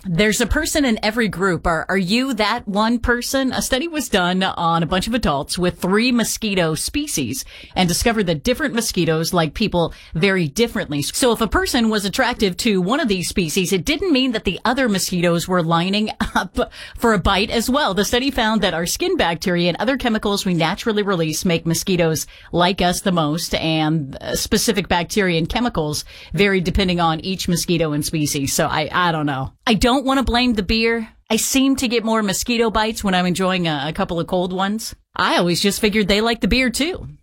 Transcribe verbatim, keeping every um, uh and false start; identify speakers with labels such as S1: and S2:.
S1: There's a person in every group. Are, are you that one person? A study was done on a bunch of adults with three mosquito species and discovered that different mosquitoes like people very differently. So if a person was attractive to one of these species, it didn't mean that the other mosquitoes were lining up for a bite as well. The study found that our skin bacteria and other chemicals we naturally release make mosquitoes like us the most, and specific bacteria and chemicals vary depending on each mosquito and species. So I, I don't know. I don't don't want to blame the beer. I seem to get more mosquito bites when I'm enjoying a, a couple of cold ones. I always just figured they like the beer too.